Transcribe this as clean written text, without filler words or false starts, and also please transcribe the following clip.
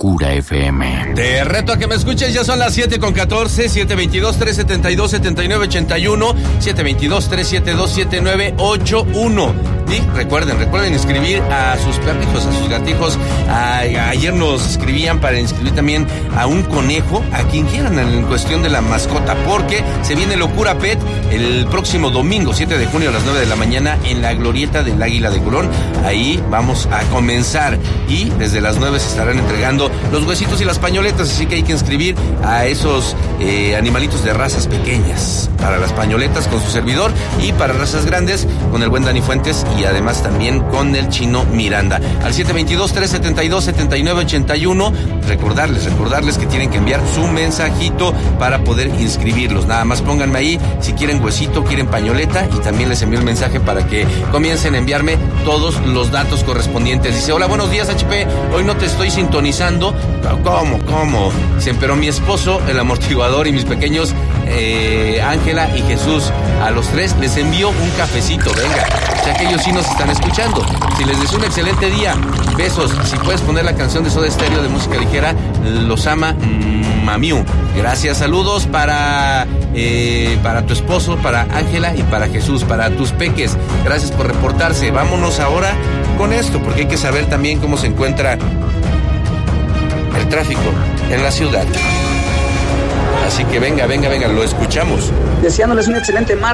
Locura FM. Te reto a que me escuches, ya son las 7:14, 722-372-7981, 722-372-7981. Y recuerden inscribir a sus perrijos, a sus gatijos. Ayer nos escribían para inscribir también a un conejo, a quien quieran en cuestión de la mascota, porque se viene Locura Pet el próximo domingo, 7 de junio a las 9 de la mañana en la glorieta del Águila de Colón. Ahí vamos a comenzar y desde las 9 se estarán entregando los huesitos y las pañoletas, así que hay que inscribir a esos animalitos de razas pequeñas, para las pañoletas con su servidor y para razas grandes con el buen Dani Fuentes y además también con el Chino Miranda. Al 722-372-7981, recordarles que tienen que enviar su mensajito para poder inscribirlos. Nada más pónganme ahí si quieren huesito, quieren pañoleta, y también les envío el mensaje para que comiencen a enviarme todos los datos correspondientes. Dice: hola, buenos días, HP, hoy no te estoy sintonizando. ¿Cómo? Dicen, pero mi esposo, el amortiguador y mis pequeños Ángela y Jesús, a los tres les envío un cafecito, venga. O sea que ellos sí nos están escuchando. Si les deseo un excelente día, besos. Si puedes poner la canción de Soda Stereo de música ligera, los ama Mamiu. Gracias, saludos para tu esposo, para Ángela y para Jesús, para tus peques. Gracias por reportarse. Vámonos ahora con esto, porque hay que saber también cómo se encuentra el tráfico en la ciudad. Así que venga, lo escuchamos. Deseándoles un excelente martes.